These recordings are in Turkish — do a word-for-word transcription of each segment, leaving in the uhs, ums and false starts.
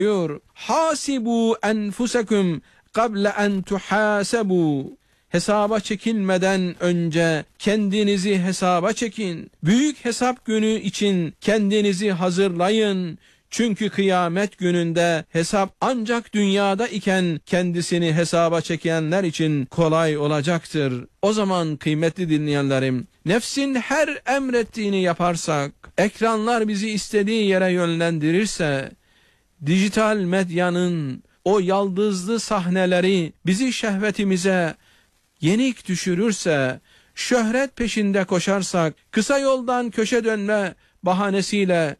diyor. Hasibu enfusekum kable en tuhasebu. Hesaba çekilmeden önce kendinizi hesaba çekin. Büyük hesap günü için kendinizi hazırlayın. Çünkü kıyamet gününde hesap ancak dünyada iken kendisini hesaba çekenler için kolay olacaktır. O zaman kıymetli dinleyenlerim, nefsin her emrettiğini yaparsak, ekranlar bizi istediği yere yönlendirirse, dijital medyanın o yaldızlı sahneleri bizi şehvetimize yenik düşürürse, şöhret peşinde koşarsak, kısa yoldan köşe dönme bahanesiyle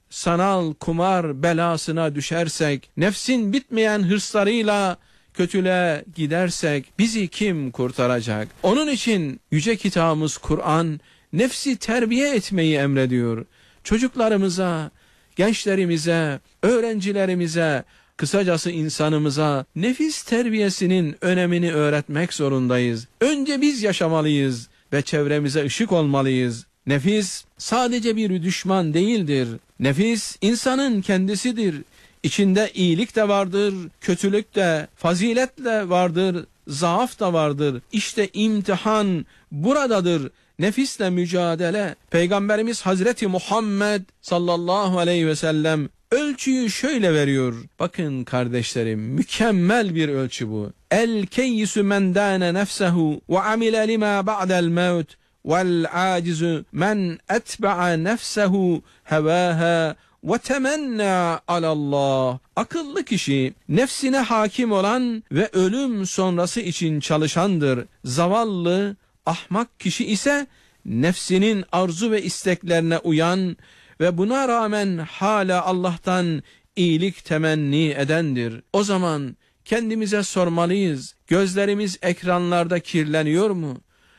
sanal kumar belasına düşersek, nefsin bitmeyen hırslarıyla kötülüğe gidersek bizi kim kurtaracak? Onun için yüce kitabımız Kur'an nefsi terbiye etmeyi emrediyor. Çocuklarımıza, gençlerimize, öğrencilerimize, kısacası insanımıza nefis terbiyesinin önemini öğretmek zorundayız. Önce biz yaşamalıyız ve çevremize ışık olmalıyız. Nefis sadece bir düşman değildir. Nefis insanın kendisidir. İçinde iyilik de vardır, kötülük de, fazilet de vardır, zaaf da vardır. İşte imtihan buradadır. Nefisle mücadele. Peygamberimiz Hazreti Muhammed sallallahu aleyhi ve sellem ölçüyü şöyle veriyor. Bakın kardeşlerim, mükemmel bir ölçü bu. El keyyisu men dâne nefsehu ve amile lima ba'del mevt vel acizu men etba'a nefsehu hevâha ve temenna alallah. Akıllı kişi nefsine hakim olan ve ölüm sonrası için çalışandır. Zavallı, ahmak kişi ise nefsinin arzu ve isteklerine uyan ve buna rağmen hala Allah'tan iyilik temenni edendir. O zaman kendimize sormalıyız. Gözlerimiz ekranlarda kirleniyor mu?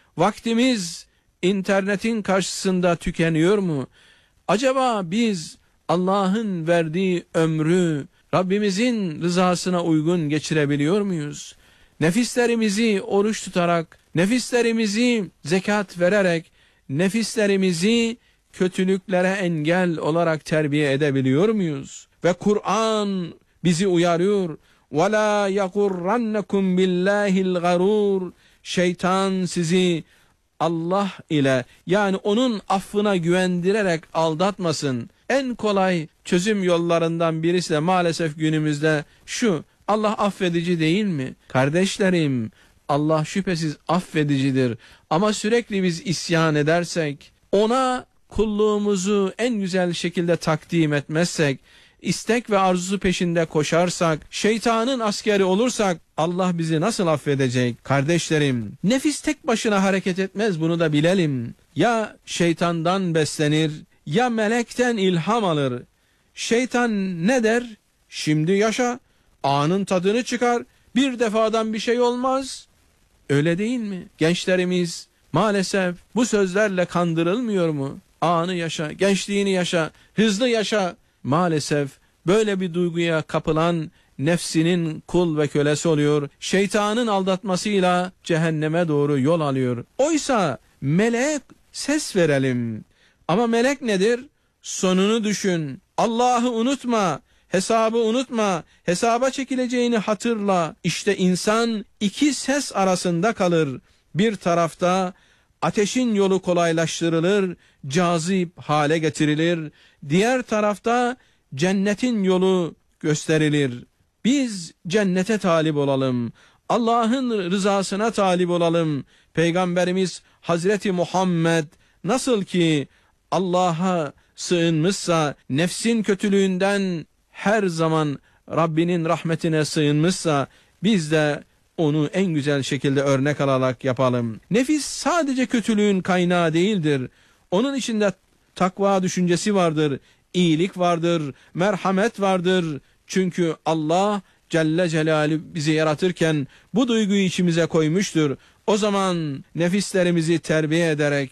Vaktimiz internetin karşısında tükeniyor mu? Acaba biz Allah'ın verdiği ömrü Rabbimizin rızasına uygun geçirebiliyor muyuz? Nefislerimizi oruç tutarak, nefislerimizi zekat vererek, nefislerimizi kötülüklere engel olarak terbiye edebiliyor muyuz? Ve Kur'an bizi uyarıyor. وَلَا يَغُرَّنَّكُمْ بِاللّٰهِ الْغَرُورِ. Şeytan sizi Allah ile, yani onun affına güvendirerek aldatmasın. En kolay çözüm yollarından birisi de maalesef günümüzde şu: Allah affedici değil mi? Kardeşlerim, Allah şüphesiz affedicidir. Ama sürekli biz isyan edersek, ona kulluğumuzu en güzel şekilde takdim etmezsek, istek ve arzusu peşinde koşarsak, şeytanın askeri olursak Allah bizi nasıl affedecek? Kardeşlerim, nefis tek başına hareket etmez, bunu da bilelim. Ya şeytandan beslenir, ya melekten ilham alır. Şeytan ne der? Şimdi yaşa, anın tadını çıkar, bir defadan bir şey olmaz. Öyle değil mi? Gençlerimiz maalesef bu sözlerle kandırılmıyor mu? Anı yaşa, gençliğini yaşa, hızlı yaşa. Maalesef böyle bir duyguya kapılan nefsinin kul ve kölesi oluyor. Şeytanın aldatmasıyla cehenneme doğru yol alıyor. Oysa meleğe ses verelim. Ama melek nedir? Sonunu düşün. Allah'ı unutma. Hesabı unutma. Hesaba çekileceğini hatırla. İşte insan iki ses arasında kalır. Bir tarafta ateşin yolu kolaylaştırılır, cazip hale getirilir. Diğer tarafta cennetin yolu gösterilir. Biz cennete talip olalım. Allah'ın rızasına talip olalım. Peygamberimiz Hazreti Muhammed nasıl ki Allah'a sığınmışsa, nefsin kötülüğünden her zaman Rabbinin rahmetine sığınmışsa, biz de onu en güzel şekilde örnek alarak yapalım. Nefis sadece kötülüğün kaynağı değildir. Onun içinde takva düşüncesi vardır, iyilik vardır, merhamet vardır. Çünkü Allah Celle Celaluhu bizi yaratırken bu duyguyu içimize koymuştur. O zaman nefislerimizi terbiye ederek,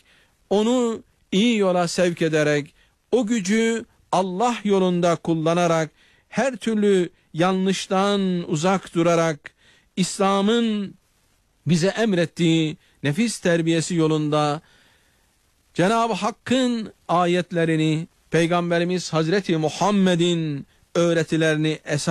onu iyi yola sevk ederek, o gücü Allah yolunda kullanarak, her türlü yanlıştan uzak durarak, İslam'ın bize emrettiği nefis terbiyesi yolunda Cenab-ı Hakk'ın ayetlerini, Peygamberimiz Hazreti Muhammed'in öğretilerini esas